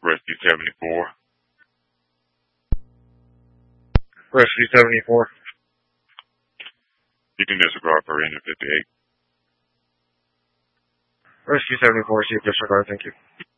Rescue 74. Rescue 74. You can disregard per engine 58. Rescue 74, see disregard, thank you.